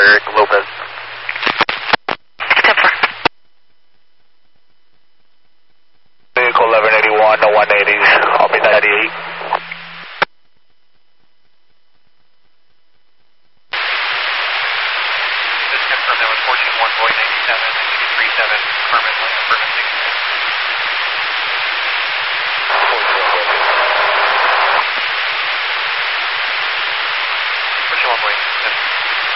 Eric Lopez. 10-4. Vehicle 1181, no 180s, I'll be 98.